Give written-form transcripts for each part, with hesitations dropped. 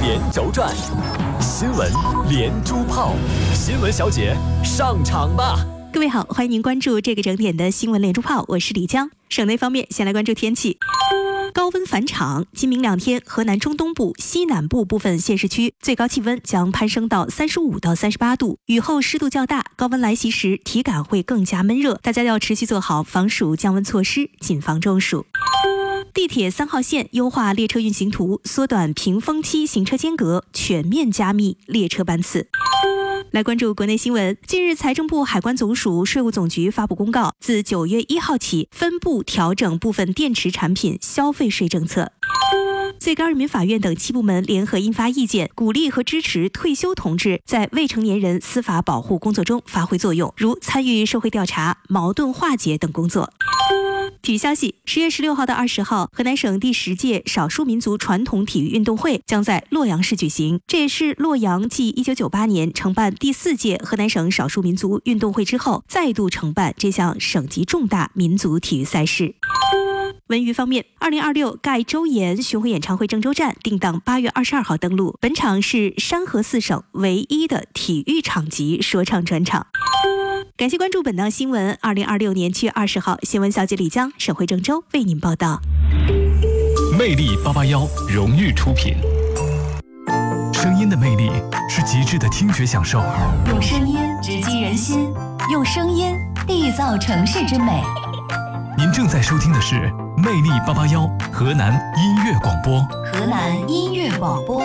连轴转，新闻连珠炮，新闻小姐上场吧！ 各位好，欢迎您关注这个整点的新闻连珠炮，我是李江。省内方面，先来关注天气。高温返场，今明2天，河南中东部、西南部部分县市区最高气温将攀升到35到38度，雨后湿度较大，高温来袭时体感会更加闷热，大家要持续做好防暑降温措施，谨防中暑。地铁3号线优化列车运行图，缩短平峰期行车间隔，全面加密列车班次。来关注国内新闻。近日，财政部、海关总署、税务总局发布公告，自9月1号起，分步调整部分电池产品消费税政策。最高人民法院等7部门联合印发意见，鼓励和支持退休同志在未成年人司法保护工作中发挥作用，如参与社会调查、矛盾化解等工作。体育消息，10月16号到20号，河南省第10届少数民族传统体育运动会将在洛阳市举行。这也是洛阳继1998年承办第4届河南省少数民族运动会之后，再度承办这项省级重大民族体育赛事。文娱方面，2026盖周岩巡回演唱会郑州站定档8月22号登陆，本场是山河4省唯一的体育场级说唱专场。感谢关注本档新闻。2026年7月20号，新闻小姐李江，省会郑州为您报道。 魅力881荣誉出品。声音的魅力是极致的听觉享受， 用声音直击人心，用声音缔造城市之美。 您正在收听的是魅力881河南音乐广播。 河南音乐广播，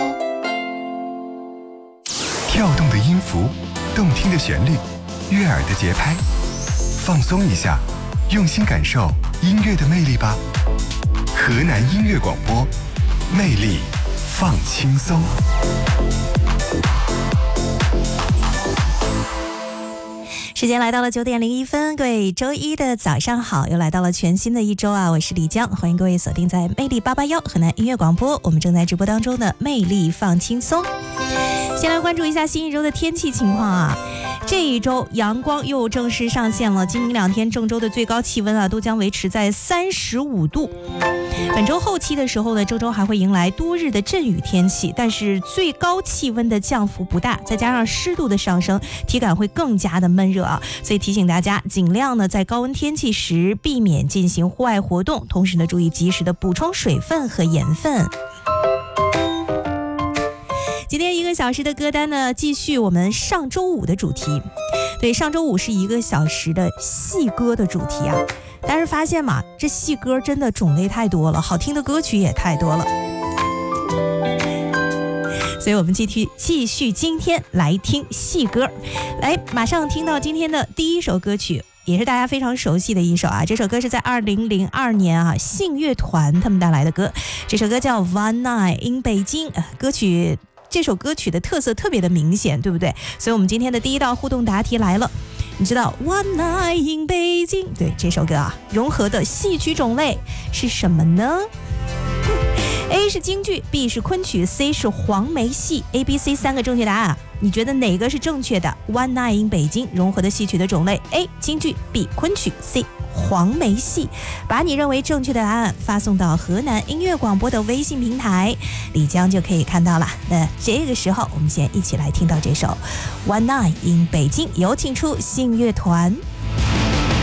跳动的音符，动听的旋律，悦耳的节拍，放松一下，用心感受音乐的魅力吧。河南音乐广播，魅力放轻松。 时间来到了9点01分，各位周一的早上好，又来到了全新的一周啊！我是李江，欢迎各位锁定在魅力881河南音乐广播，我们正在直播当中的魅力放轻松。先来关注一下新一周的天气情况啊。这一周阳光又正式上线了，今明2天郑州的最高气温都将维持在35度。本周后期的时候呢，郑州还会迎来多日的阵雨天气，但是最高气温的降幅不大，再加上湿度的上升，体感会更加的闷热啊。所以提醒大家，尽量呢在高温天气时避免进行户外活动，同时呢注意及时的补充水分和盐分。今天1个小时的歌单呢，继续我们上周五的主题。对，上周五是1个小时的戏歌的主题啊。但是发现嘛，这戏歌真的种类太多了，好听的歌曲也太多了。所以我们继续今天来听戏歌。来，马上听到今天的第一首歌曲，也是大家非常熟悉的一首啊。这首歌是在2002年啊，信乐团他们带来的歌，这首歌叫 One Night in Beijing。这首歌曲的特色特别的明显，对不对？所以我们今天的第一道互动答题来了。你知道 One Night in Beijing 对这首歌啊，融合的戏曲种类是什么呢？ A 是京剧， B 是昆曲， C 是黄梅戏。 A、B、C 3个正确答案，你觉得哪个是正确的？ One Night in Beijing 融合的戏曲的种类 A 京剧， B 昆曲， C 黄梅戏。把你认为正确的答案发送到河南音乐广播的微信平台，李江就可以看到了。那这个时候我们先一起来听到这首 One Night in Beijing， 有请出信乐团。